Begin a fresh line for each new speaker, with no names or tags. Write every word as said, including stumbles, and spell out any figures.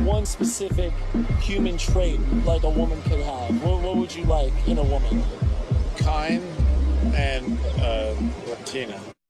one specific human trait like a woman could have, what, what would you like in a woman?
Kind and uh, Latina.